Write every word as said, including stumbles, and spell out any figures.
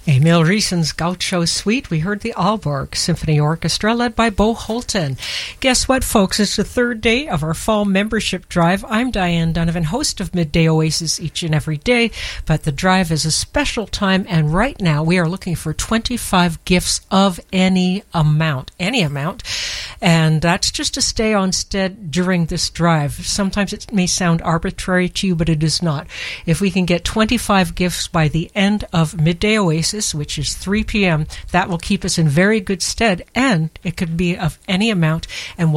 Emil Riesen's Gaucho Suite. We heard the Aalborg Symphony Orchestra led by Bo Holton. Guess what, folks? It's the third day of our fall membership drive. I'm Diane Donovan, host of Midday Oasis each and every day, but the drive is a special time, and right now we are looking for twenty-five gifts of any amount, any amount, and that's just to stay on stead during this drive. Sometimes it may sound arbitrary to you, but it is not. If we can get twenty-five gifts by the end of Midday Oasis, which is three p.m., that will keep us in very good stead, and it could be of any amount. And